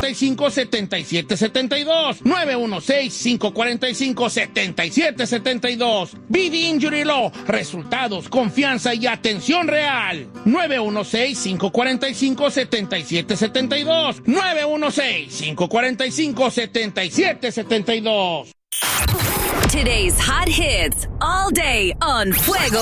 916-545-7772. 916-545-7772. BD Injury Law. Resultados, confianza y atención real. 916-545-7772. 916-545-7772. Today's hot hits all day on Fuego